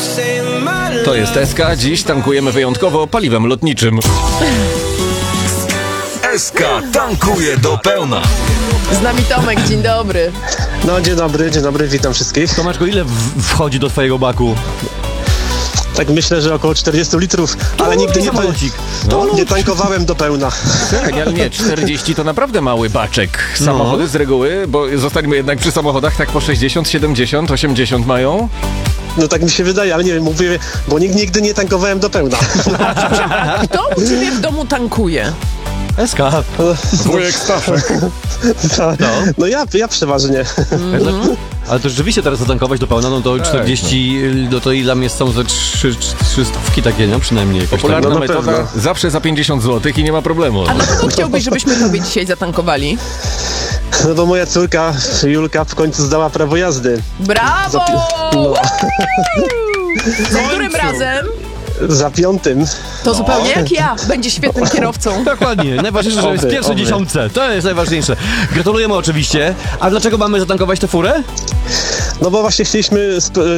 To jest SK, dziś tankujemy wyjątkowo paliwem lotniczym. SK tankuje do pełna. Z nami Tomek, dzień dobry. No, dzień dobry, witam wszystkich. Tomeczko, ile wchodzi do twojego baku? Tak myślę, że około 40 litrów, ale nigdy nie tankowałem do pełna. Tak, ale nie, 40 to naprawdę mały baczek. Samochody z reguły, bo zostańmy jednak przy samochodach, tak po 60, 70, 80 mają. No tak mi się wydaje, ale nie wiem, mówię, bo nigdy nie tankowałem do pełna. Kto u ciebie w domu tankuje? SK. Wujek Staszek. No ja przeważnie. Ale to rzeczywiście teraz zatankować do pełna, no to 40, no to ile tam jest, są ze 3 stówki takie, no przynajmniej jakoś Popularna No, na metoda, pewno. zawsze za 50 zł i nie ma problemu. A dlaczego chciałbyś, żebyśmy tobie dzisiaj zatankowali? No bo moja córka Julka w końcu zdała prawo jazdy. Brawo! No, Za którym razem? za 5. To zupełnie jak ja. Będzie świetnym kierowcą. Dokładnie, najważniejsze, że jest w pierwszej dziesiątce, to jest najważniejsze. Gratulujemy oczywiście. A dlaczego mamy zatankować tę furę? No bo właśnie chcieliśmy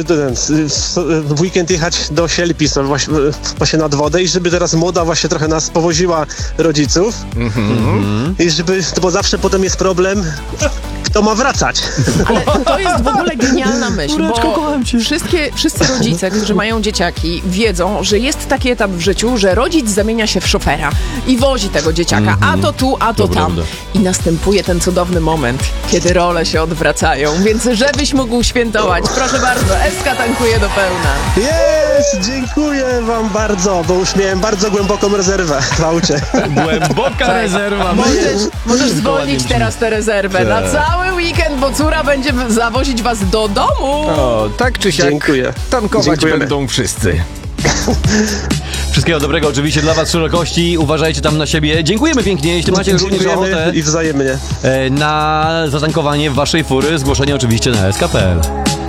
w weekend jechać do Sielpi właśnie nad wodę i żeby teraz młoda właśnie trochę nas powoziła rodziców. I żeby, bo zawsze potem jest problem, kto ma wracać. Ale to jest w ogóle genialna myśl, Córeczko, bo kocham cię. wszyscy rodzice, którzy mają dzieciaki, wiedzą, że jest taki etap w życiu, że rodzic zamienia się w szofera i wozi tego dzieciaka, a to tu, a to To tam. prawda. I następuje ten cudowny moment, kiedy role się odwracają. Więc żebyś mógł świętować, proszę bardzo, SK tankuje do pełna. Jest! Dziękuję wam bardzo, bo już miałem bardzo głęboką rezerwę w aucie. Głęboka rezerwa. Możesz zwolnić teraz tę rezerwę na cały weekend, bo córa będzie zawozić was do domu. O, tak czy siak, Dziękuję. tankować Dziękujemy. będą wszyscy. Wszystkiego dobrego oczywiście dla was szerokości. Uważajcie tam na siebie. Dziękujemy pięknie. Jeśli macie również ochotę Dziękujemy i wzajemnie. na zatankowanie waszej fury, zgłoszenie oczywiście na sk.pl.